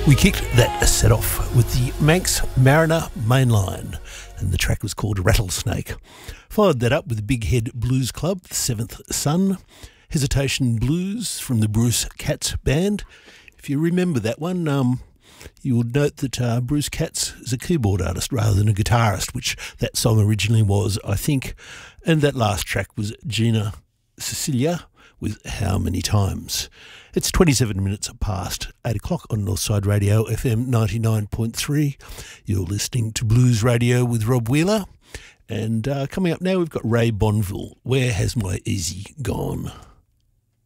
We kicked that set off with the Manx Mariner Mainline, and the track was called Rattlesnake. Followed that up with the Big Head Blues Club, The Seventh Son, Hesitation Blues from the Bruce Katz Band. If you remember that one, you will note that Bruce Katz is a keyboard artist rather than a guitarist, which that song originally was, I think. And that last track was Gina Cecilia with How Many Times. It's 27 minutes past 8 o'clock on Northside Radio, FM 99.3. You're listening to Blues Radio with Rob Wheeler. And coming up now, we've got Ray Bonville. Where Has My Easy Gone?